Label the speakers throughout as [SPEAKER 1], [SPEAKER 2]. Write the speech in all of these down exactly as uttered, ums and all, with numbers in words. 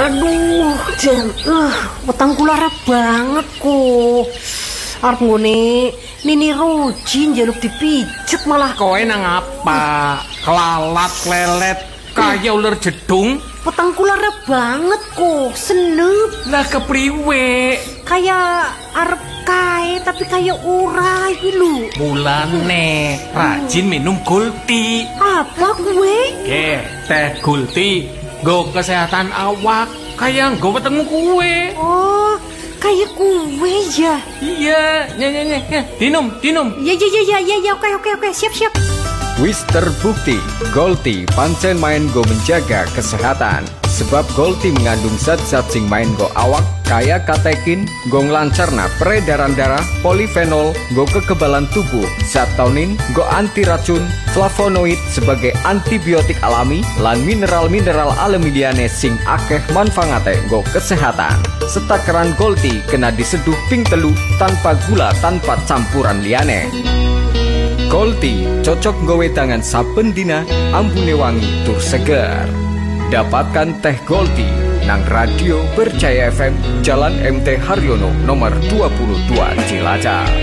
[SPEAKER 1] Aduh, jan, uh, wetang kula lara banget kok. Arep ngene, Nini Roji njaluk dipijet malah.
[SPEAKER 2] Kowe nang apa? Kelalat lelet kaya ular jedung.
[SPEAKER 1] Wetang kula lara banget kok, senep.
[SPEAKER 2] Lah kepriwe?
[SPEAKER 1] Kayak arep kae tapi kayak ora iki lho.
[SPEAKER 2] Mulane rajin minum Gulti.
[SPEAKER 1] Apa kuwe?
[SPEAKER 2] Oke, teh Gulti nggo kesehatan awak kaya nggo wetengmu kuwe.
[SPEAKER 1] Oh, kayak kuwe ya.
[SPEAKER 2] Iya, nye nye nye, dinum, dinum.
[SPEAKER 1] Ya ya ya ya ya, oke oke oke, siap siap.
[SPEAKER 3] Wis terbukti, Gulti pancen main go menjaga kesehatan. Sebab Gulti mengandung zat-zat sing main go awak kaya katekin, go nglancarna peredaran darah, polifenol, go kekebalan tubuh, zat taunin, go anti racun, flavonoid sebagai antibiotik alami, lan mineral-mineral alami liyane sing akeh manfaate go kesehatan. Setakaran Gulti kena diseduh ping telu tanpa gula, tanpa campuran liyane. Gulti cocok nggawe tangan saben dina, ambune wangi tur seger. Dapatkan teh Gulti nang Radio Berjaya F M, Jalan M T Haryono nomor dua puluh dua Cilacap.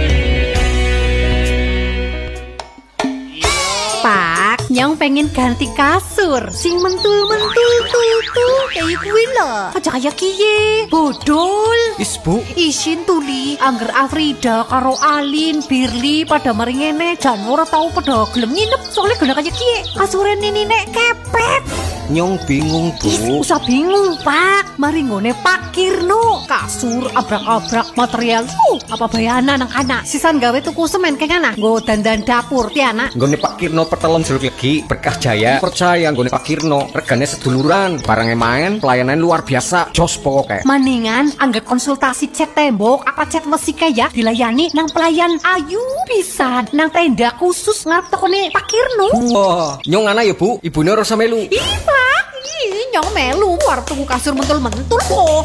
[SPEAKER 1] Pak, nyong pengen ganti kasur sing mentul-mentul tuh tuh kayak kuwi lho. Aja kayak kiye, bodol.
[SPEAKER 4] Is Bu,
[SPEAKER 1] Isin tuli, angger Afrida karo Alin, Birli pada mari ngene jan ora tau pada gelem nginep soalnya gena kaya kiye. Kasure Nini nek kepet.
[SPEAKER 4] nyong bingung
[SPEAKER 1] Ih,
[SPEAKER 4] Bu.
[SPEAKER 1] usah bingung Pak, mari ngone Pak Kirno. Kasur abrak-abrak material uh, apa bayana nang kana. Sisan gawe tuku semen keng ana. Nggo dandan dapur tiana.
[SPEAKER 3] Nggone Pak Kirno pertelon jeruk legi Berkah Jaya. Percaya nggone Pak Kirno, regane seduluran, barangnya main, pelayanan luar biasa, jos pokoknya.
[SPEAKER 1] Maningan angger konsultasi cat tembok apa cat besi kaya dilayani nang pelayan ayu pisan nang tenda khusus ngarep tokone Pak Kirno.
[SPEAKER 3] Wah, nyong ana ya Bu, ibune ora usah melu.
[SPEAKER 1] Ih Pak, ih nyong melu arep tuku kasur mentul-mentul kok.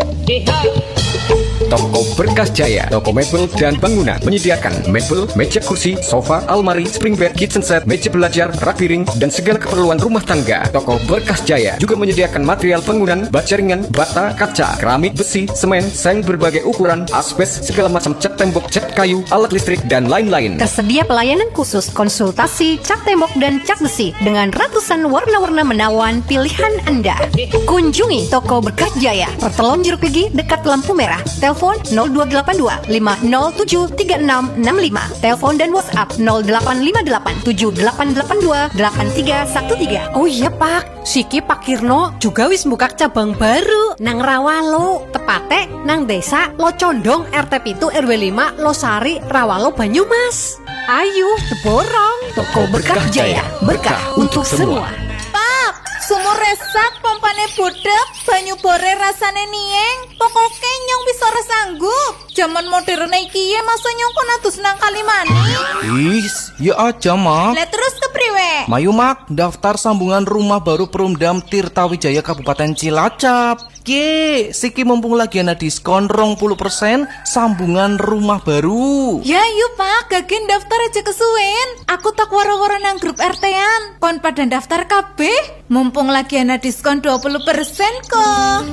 [SPEAKER 3] Toko Berkah Jaya, toko mebel dan bangunan, menyediakan mebel, meja kursi, sofa, almari, spring bed, kitchen set, meja belajar, rak piring, dan segala keperluan rumah tangga. Toko Berkah Jaya juga menyediakan material bangunan, baja ringan, bata, kaca, keramik, besi, semen, seng berbagai ukuran, asbes, segala macam cat tembok, cat kayu, alat listrik, dan lain-lain.
[SPEAKER 1] Tersedia pelayanan khusus konsultasi cat tembok dan cat besi dengan ratusan warna-warna menawan pilihan Anda. Kunjungi toko Berkah Jaya, Pertelon Jeruk Legi dekat lampu merah. Telepon nol dua delapan dua lima nol tujuh tiga enam enam lima. Telepon dan WhatsApp nol delapan lima delapan tujuh delapan delapan dua delapan tiga satu tiga. Oh iya Pak, siki Pak Kirno juga wis buka cabang baru nang Rawalo, tepate nang desa Locondong R T pitu R W lima Losari Rawalo Banyumas. Ayo teborong toko Berkah Jaya, berkah untuk semua.
[SPEAKER 5] Sumur resak, pompane budek, banyu bore rasane nieng. Pokoke nyong bisa resanggup. Zaman modern iki ya masa nyong kon adus nang Kalimani.
[SPEAKER 4] Is, ya aja Mak.
[SPEAKER 5] Lah terus kepriwe?
[SPEAKER 4] Mayu Mak, daftar sambungan rumah baru Perumdam Tirta Wijaya Kabupaten Cilacap. Ye, siki mumpung lagi ada diskon rong puluh persen sambungan rumah baru.
[SPEAKER 5] Ya yuk Pak, gagen daftar aja kesuwen. Aku tak waro-waro nang grup R T-an. Kon pada daftar kabeh. Mumpung lagi ada diskon dua puluh persen kok.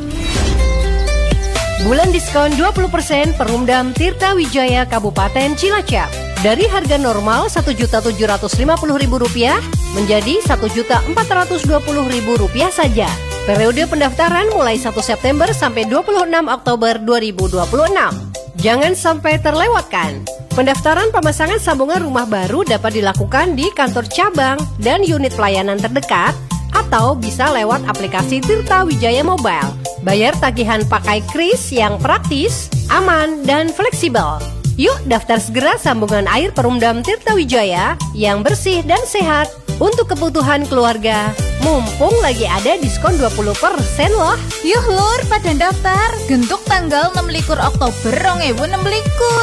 [SPEAKER 1] Bulan diskon dua puluh persen Perumdam Tirta Wijaya Kabupaten Cilacap. Dari harga normal satu juta tujuh ratus lima puluh ribu rupiah menjadi satu juta empat ratus dua puluh ribu rupiah saja. Periode pendaftaran mulai satu September sampai dua puluh enam Oktober dua ribu dua puluh enam. Jangan sampai terlewatkan. Pendaftaran pemasangan sambungan rumah baru dapat dilakukan di kantor cabang dan unit pelayanan terdekat atau bisa lewat aplikasi Tirta Wijaya Mobile. Bayar tagihan pakai kris yang praktis, aman, dan fleksibel. Yuk daftar segera sambungan air Perumdam Tirta Wijaya yang bersih dan sehat untuk kebutuhan keluarga. Mumpung lagi ada diskon dua puluh persen loh.
[SPEAKER 5] Yuh lur, pada daftar. Gentuk tanggal enam likur Oktober dua ribu enam belas.